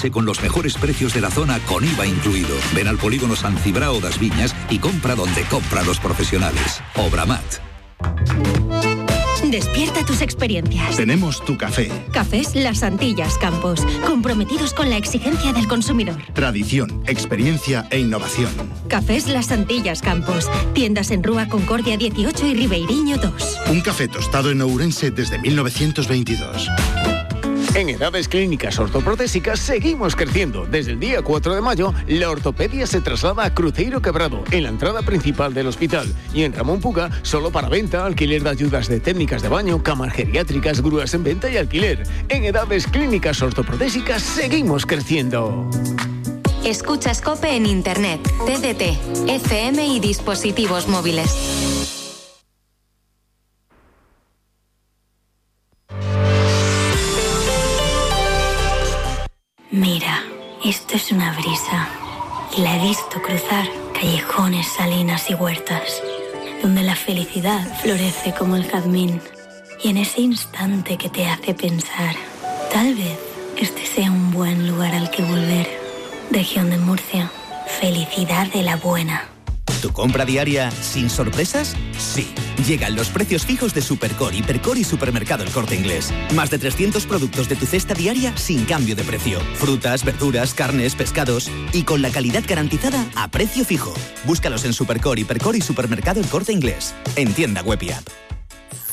Ourense con los mejores precios de la zona con IVA incluido. Ven al polígono San Cibrao das Viñas y compra donde compran los profesionales. Obramat. Despierta tus experiencias. Tenemos tu café. Cafés Las Antillas Campos, comprometidos con la exigencia del consumidor. Tradición, experiencia e innovación. Cafés Las Antillas Campos, tiendas en Rúa Concordia 18 y Ribeiriño 2. Un café tostado en Ourense desde 1922. En Edades Clínicas Ortoprotésicas seguimos creciendo. Desde el día 4 de mayo, la ortopedia se traslada a Cruzeiro Quebrado, en la entrada principal del hospital. Y en Ramón Puga, solo para venta, alquiler de ayudas de técnicas de baño, camas geriátricas, grúas en venta y alquiler. En Edades Clínicas Ortoprotésicas seguimos creciendo. Escuchas COPE en Internet, TDT, FM y dispositivos móviles. Mira, esto es una brisa. La he visto cruzar callejones, salinas y huertas, donde la felicidad florece como el jazmín. Y en ese instante que te hace pensar, tal vez este sea un buen lugar al que volver. Región de Murcia, felicidad de la buena. ¿Tu compra diaria sin sorpresas? Sí. Llegan los precios fijos de Supercore, Hipercore y Supermercado El Corte Inglés. Más de 300 productos de tu cesta diaria sin cambio de precio. Frutas, verduras, carnes, pescados y con la calidad garantizada a precio fijo. Búscalos en Supercore, Hipercore y Supermercado El Corte Inglés. En tienda web y app.